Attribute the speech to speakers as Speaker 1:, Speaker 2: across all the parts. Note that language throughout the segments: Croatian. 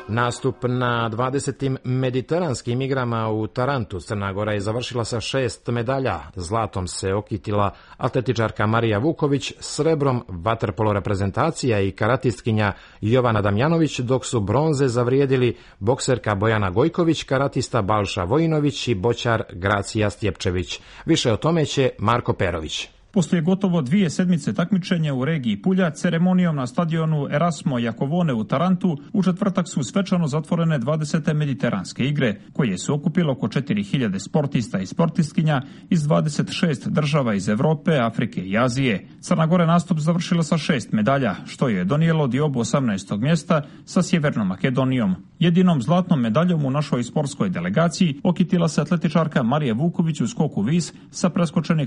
Speaker 1: Nastup na 20. mediteranskim igrama u Tarantu Crna Gora je završila sa 6 medalja. Zlatom se okitila atletičarka Marija Vuković, srebrom vaterpolo reprezentacija i karatistkinja Jovana Damjanović, dok su bronze zavrijedili bokserka Bojana Gojković, karatista Balša Vojinović i boćar Gracija Stjepčević. Više o tome će Marko Perović.
Speaker 2: Poslije gotovo 2 sedmice takmičenja u regiji Pulja, ceremonijom na stadionu Erasmo Iacovone u Tarantu, u četvrtak su svečano zatvorene 20. mediteranske igre, koje su okupilo oko 4000 sportista i sportistkinja iz 26 država iz Europe, Afrike i Azije. Crna Gora nastup završila sa 6 medalja, što je donijelo diobu 18. mjesta sa Sjevernom Makedonijom. Jedinom zlatnom medaljom u našoj sportskoj delegaciji okitila se atletičarka Marija Vuković u skoku vis sa preskočenih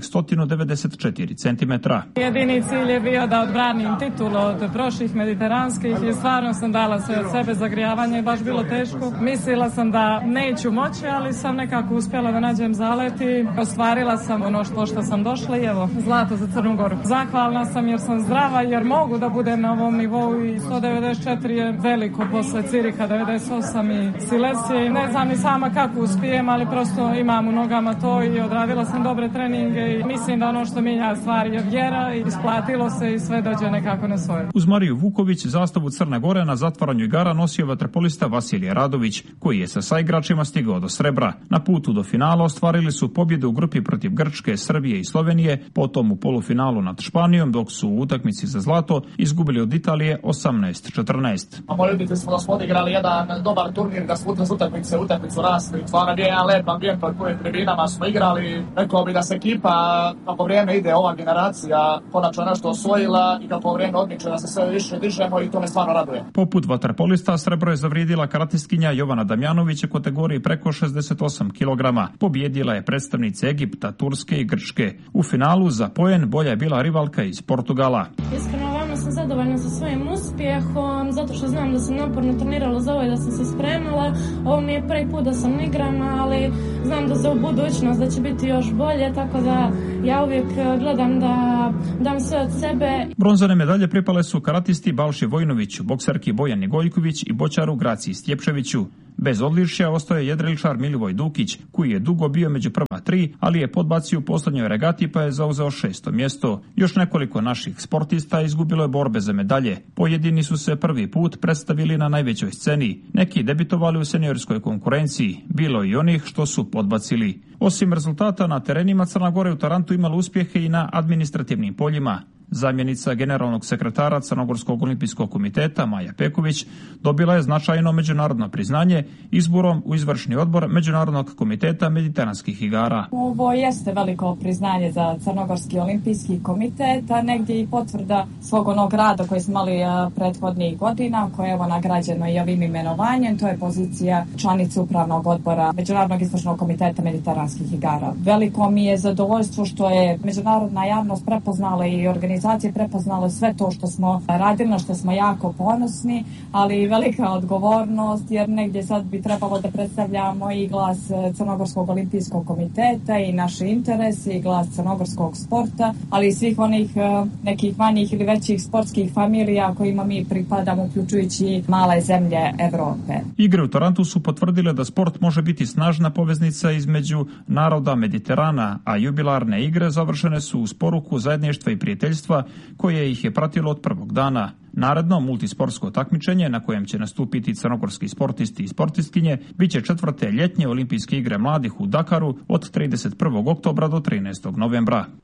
Speaker 2: 194 cm.
Speaker 3: Jedini cilj je bio da odbranim titulu od prošlih mediteranskih i stvarno sam dala sve od sebe, zagrijavanje je baš bilo teško. Mislila sam da neću moći, ali sam nekako uspjela da nađem zalet i ostvarila sam ono što sam došla i evo, zlato za Crnu Goru. Zahvalna sam jer sam zdrava, jer mogu da budem na ovom nivou i 194 je veliko posle Ciriha 98 i Silesije. Ne znam ni sama kako uspijem, ali prosto imam u nogama to i odradila sam dobre treninge i mislim da ono što mijenja stvar je vjera i isplatilo se i sve dođe nekako na svoje.
Speaker 2: Uz Mariju Vuković zastavu Crne Gore na zatvaranju igara nosio vaterpolista Vasilije Radović, koji je sa saigračima stigao do srebra. Na putu do finala ostvarili su pobjede u grupi protiv Grčke, Srbije i Slovenije, potom u polufinalu nad Španijom, dok su u utakmici za zlato izgubili od Italije 18-14.
Speaker 4: Molili smo da smo odigrali jedan dobar turnir, da smo utakmicu rasli. Stvarno je jedan lep ambijent pod kojim tribinama smo igrali. Rekao bi da se ekipa kako vrijeme ide, ova generacija konačno nešto osvojila i kako vrijeme odmiče da se sve više dižemo i to me stvarno raduje.
Speaker 2: Poput vaterpolista srebro je zavrijedila karatistkinja Jovana Damjanović u kategoriji preko 68 kg. Pobjedila je predstavnice Egipta, Turske i Grčke. U finalu za poen bolja je bila rivalka iz Portugala.
Speaker 5: Iskreno vama sam zadovoljna sa svojim uspjehom, zato što znam da sam naporno trenirala za ovo i da sam se spremala. Ovo mi je prvi put da sam igrana, ali znam da za u budućnost da će biti još bolje, tako da ja uvijek gledam da dam sve od sebe.
Speaker 2: Bronzane medalje pripale su karatisti Balši Vojinoviću, bokserki Bojani Gojković i boćaru Graciji Stjepčeviću. Bez odličja ostaje jedriličar Milivoj Dukić, koji je dugo bio među prva 3, ali je podbacio u posljednjoj regati pa je zauzeo 6. mjesto. Još nekoliko naših sportista izgubilo je borbe za medalje. Pojedini su se prvi put predstavili na najvećoj sceni. Neki debitovali u seniorskoj konkurenciji, bilo i onih što su podbacili. Osim rezultata na terenima, Crna Gora u Tarantu imala uspjehe i na administrativnim poljima. Zamjenica generalnog sekretara Crnogorskog olimpijskog komiteta Maja Peković dobila je značajno međunarodno priznanje izborom u izvršni odbor Međunarodnog komiteta mediteranskih igara.
Speaker 3: Ovo jeste veliko priznanje za Crnogorski olimpijski komitet, a negdje i potvrda svog onog rada koji smo imali prethodnih godina, koje je nagrađeno i ovim imenovanjem. To je pozicija članice upravnog odbora Međunarodnog izvršnog komiteta mediteranskih igara. Veliko mi je zadovoljstvo što je međunarodna javnost prepoznala i organizacije prepoznale sve to što smo radili, na što smo jako ponosni, ali i velika odgovornost, jer negdje sad bi trebalo da predstavljamo i glas Crnogorskog olimpijskog komiteta i naše interese i glas crnogorskog sporta, ali i svih onih nekih manjih ili većih sportskih familija kojima mi pripadamo, uključujući male zemlje Europe.
Speaker 2: Igre u Tarantu su potvrdile da sport može biti snažna poveznica između naroda Mediterana, a jubilarne igre završene su uz poruku zajedništva i prijateljstva koje ih je pratilo od prvog dana. Naredno multisportsko takmičenje na kojem će nastupiti crnogorski sportisti i sportistkinje bit će 4. ljetnje olimpijske igre mladih u Dakaru od 31. oktobra do 13. novembra.